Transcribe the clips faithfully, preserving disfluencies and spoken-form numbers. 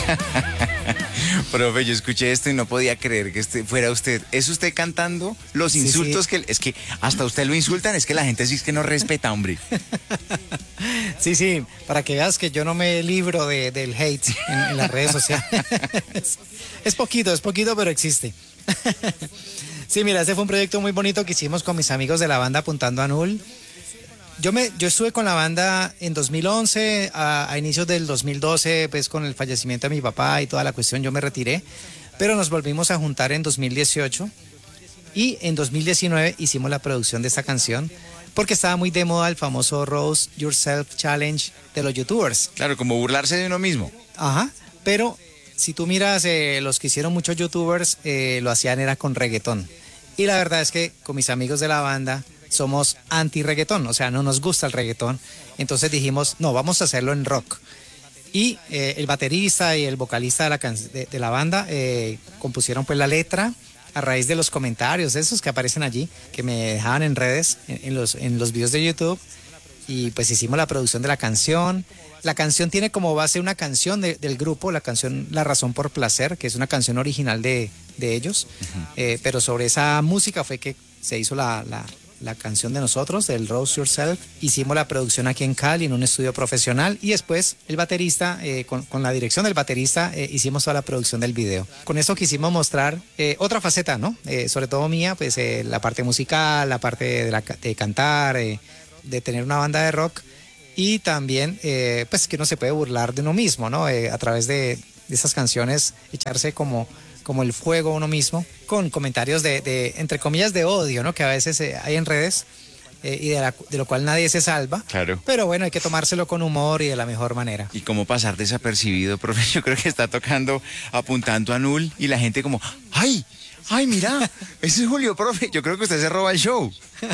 Profe, yo escuché esto y no podía creer que este fuera usted. ¿Es usted cantando los Sí, insultos sí. que... Es que hasta usted lo insultan, es que la gente sí es que no respeta, hombre. Sí, sí, para que veas que yo no me libro de, del hate en, en las redes sociales. Es poquito, es poquito, pero existe. Sí, mira, ese fue un proyecto muy bonito que hicimos con mis amigos de la banda Apuntando a Null. Yo, me, yo estuve con la banda en dos mil once, a, a inicios del dos mil doce, pues con el fallecimiento de mi papá y toda la cuestión, yo me retiré, pero nos volvimos a juntar en dos mil dieciocho y en dos mil diecinueve hicimos la producción de esta canción porque estaba muy de moda el famoso Roast Yourself Challenge de los youtubers. Claro, como burlarse de uno mismo. Ajá, pero si tú miras, eh, los que hicieron muchos youtubers eh, lo hacían era con reggaetón. Y la verdad es que con mis amigos de la banda somos anti-reggaetón, o sea, no nos gusta el reggaetón. Entonces dijimos, no, vamos a hacerlo en rock. Y eh, el baterista y el vocalista de la, can de, de la banda eh, compusieron pues la letra a raíz de los comentarios, esos que aparecen allí, que me dejaban en redes, en, en, los, en los videos de YouTube. Y pues hicimos la producción de la canción. La canción tiene como base una canción de, del grupo, la canción La Razón por Placer, que es una canción original de, de ellos. Uh-huh. eh, pero sobre esa música fue que se hizo la, la, la canción de nosotros, del Roast Yourself. Hicimos la producción aquí en Cali, en un estudio profesional. Y después el baterista, eh, con, con la dirección del baterista, eh, hicimos toda la producción del video. Con eso quisimos mostrar eh, otra faceta, ¿no? Eh, sobre todo mía, pues eh, la parte musical, la parte de, la, de cantar, eh, de tener una banda de rock. Y también, eh, pues que uno se puede burlar de uno mismo, ¿no? Eh, a través de, de esas canciones, echarse como, como el fuego a uno mismo, con comentarios de, de, entre comillas, de odio, ¿no? Que a veces eh, hay en redes, eh, y de, la, de lo cual nadie se salva. Claro. Pero bueno, hay que tomárselo con humor y de la mejor manera. ¿Y cómo pasar desapercibido, profe? Yo creo que está tocando Apuntando a Null y la gente como, ¡ay! ¡Ay, mira! Ese es Julio, profe. Yo creo que usted se roba el show.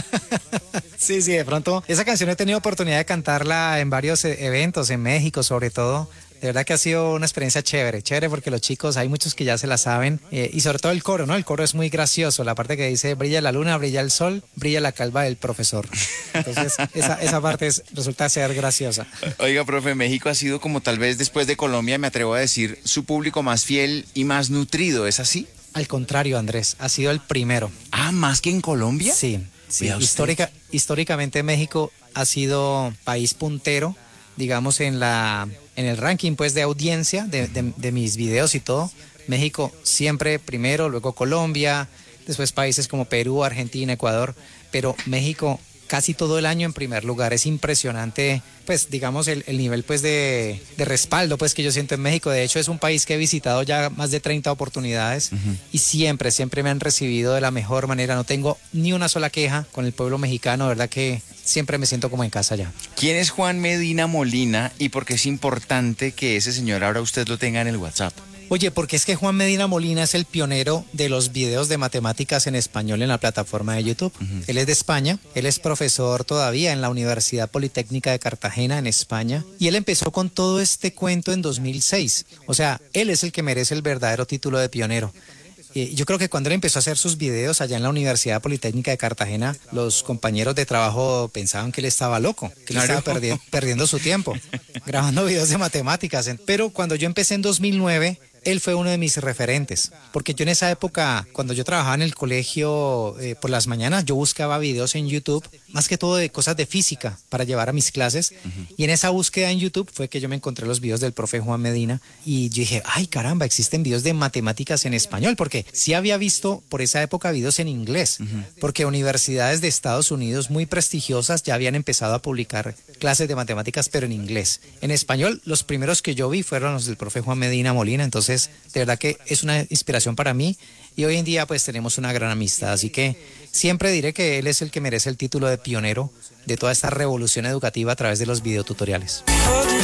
Sí, sí, de pronto. Esa canción he tenido oportunidad de cantarla en varios eventos, en México sobre todo. De verdad que ha sido una experiencia chévere, chévere porque los chicos, hay muchos que ya se la saben. Eh, y sobre todo el coro, ¿no? El coro es muy gracioso. La parte que dice, brilla la luna, brilla el sol, brilla la calva del profesor. Entonces, esa, esa parte es, resulta ser graciosa. Oiga, profe, México ha sido como tal vez después de Colombia, me atrevo a decir, su público más fiel y más nutrido, ¿es así? Al contrario, Andrés, ha sido el primero. Ah, ¿más que en Colombia? Sí, sí. Histórica, históricamente México ha sido país puntero, digamos, en la en el ranking pues de audiencia de, de, de mis videos y todo. México siempre primero, luego Colombia, después países como Perú, Argentina, Ecuador, pero México casi todo el año en primer lugar. Es impresionante, pues digamos, el, el nivel pues de, de respaldo pues que yo siento en México. De hecho es un país que he visitado ya más de treinta oportunidades. Uh-huh. Y siempre, siempre me han recibido de la mejor manera. No tengo ni una sola queja con el pueblo mexicano, verdad que siempre me siento como en casa ya. ¿Quién es Juan Medina Molina y por qué es importante que ese señor ahora usted lo tenga en el WhatsApp? Oye, porque es que Juan Medina Molina es el pionero de los videos de matemáticas en español en la plataforma de YouTube. Uh-huh. Él es de España, él es profesor todavía en la Universidad Politécnica de Cartagena, en España, y él empezó con todo este cuento en dos mil seis. O sea, él es el que merece el verdadero título de pionero. Yo creo que cuando él empezó a hacer sus videos allá en la Universidad Politécnica de Cartagena, los compañeros de trabajo pensaban que él estaba loco, que claro. él estaba perdi- perdiendo su tiempo, grabando videos de matemáticas. Pero cuando yo empecé en dos mil nueve, él fue uno de mis referentes, porque yo en esa época, cuando yo trabajaba en el colegio eh, por las mañanas, yo buscaba videos en YouTube, más que todo de cosas de física, para llevar a mis clases. Uh-huh. Y en esa búsqueda en YouTube fue que yo me encontré los videos del profe Juan Medina, y yo dije, ay caramba, existen videos de matemáticas en español, porque sí había visto por esa época videos en inglés, uh-huh. porque universidades de Estados Unidos muy prestigiosas ya habían empezado a publicar clases de matemáticas, pero en inglés. En español, los primeros que yo vi fueron los del profe Juan Medina Molina, entonces de verdad que es una inspiración para mí y hoy en día pues tenemos una gran amistad, así que siempre diré que él es el que merece el título de pionero de toda esta revolución educativa a través de los videotutoriales.